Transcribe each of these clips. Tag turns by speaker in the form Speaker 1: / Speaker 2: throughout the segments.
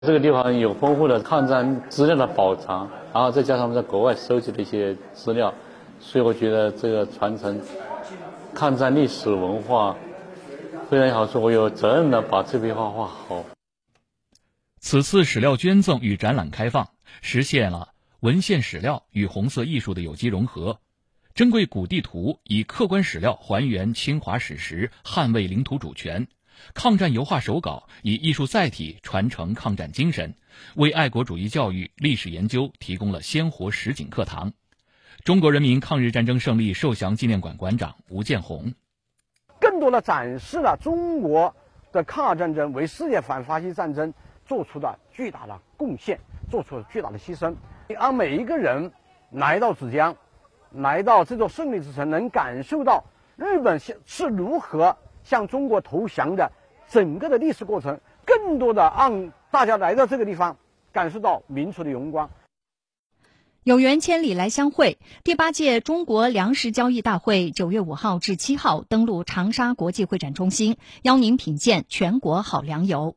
Speaker 1: 这个地方有丰富的抗战资料的宝藏，然后再加上我们在国外收集的一些资料，所以我觉得这个传承抗战历史文化非常好，说我有责任的把这幅画画好。
Speaker 2: 此次史料捐赠与展览开放，实现了文献史料与红色艺术的有机融合。珍贵古地图以客观史料还原侵华史实，捍卫领土主权。抗战油画手稿以艺术载体传承抗战精神，为爱国主义教育、历史研究提供了鲜活实景课堂。中国人民抗日战争胜利受降纪念馆馆长吴建红：
Speaker 3: 更多的展示了中国的抗日战争为世界反法西战争做出的巨大的贡献，做出了巨大的牺牲，让每一个人来到芷江，来到这座胜利之城，能感受到日本是如何向中国投降的整个的历史过程，更多的让大家来到这个地方感受到民族的荣光。
Speaker 4: 有缘千里来相会，第8届中国粮食交易大会9月5号至7号登陆长沙国际会展中心，邀您品鉴全国好粮油。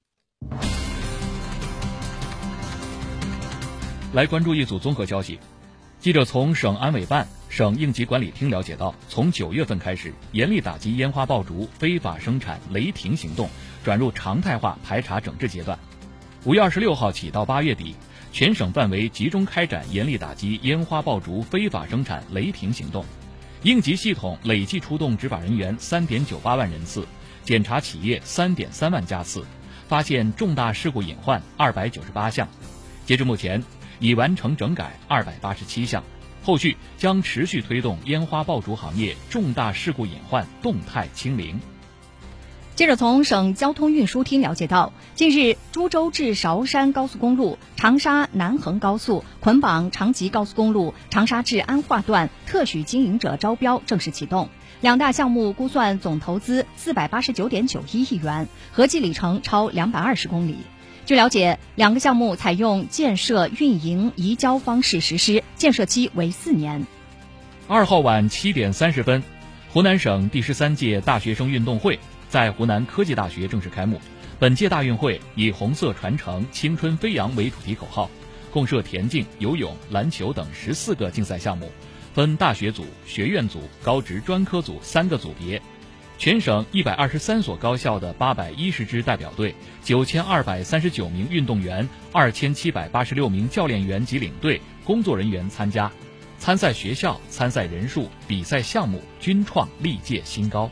Speaker 2: 来关注一组综合消息。记者从省安委办、省应急管理厅了解到，从9月份开始，严厉打击烟花爆竹非法生产雷霆行动转入常态化排查整治阶段。5月26号起到8月底，全省范围集中开展严厉打击烟花爆竹非法生产雷霆行动，应急系统累计出动执法人员3.98万人次，检查企业3.3万家次，发现重大事故隐患298项。截至目前，已完成整改287项，后续将持续推动烟花爆竹行业重大事故隐患动态清零。
Speaker 4: 记者从省交通运输厅了解到，近日株洲至韶山高速公路、长沙南横高速捆绑长吉高速公路长沙至安化段特许经营者招标正式启动，两大项目估算总投资489.91亿元，合计里程超220公里。据了解，两个项目采用建设、运营、移交方式实施，建设期为4年。
Speaker 2: 2号晚7点30分，湖南省第13届大学生运动会在湖南科技大学正式开幕。本届大运会以红色传承、青春飞扬为主题口号，共设田径、游泳、篮球等14个竞赛项目，分大学组、学院组、高职专科组3个组别。全省123所高校的810支代表队、9239名运动员、2786名教练员及领队、工作人员参加。参赛学校、参赛人数、比赛项目均创历届新高。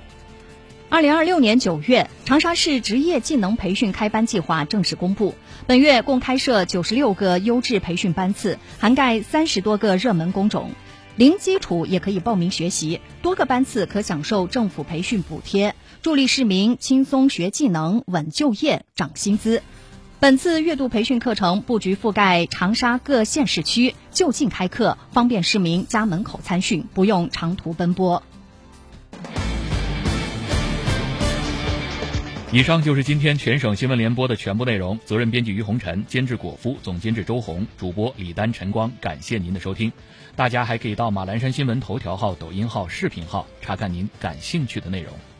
Speaker 4: 2026年9月，长沙市职业技能培训开班计划正式公布。本月共开设96个优质培训班次，涵盖30多个热门工种。零基础也可以报名学习，多个班次可享受政府培训补贴，助力市民轻松学技能、稳就业、涨薪资。本次月度培训课程布局覆盖长沙各县市区，就近开课，方便市民家门口参训，不用长途奔波。
Speaker 2: 以上就是今天全省新闻联播的全部内容。责任编辑于红尘，监制果夫，总监制周红，主播李丹、陈光。感谢您的收听。大家还可以到马栏山新闻头条号、抖音号、视频号查看您感兴趣的内容。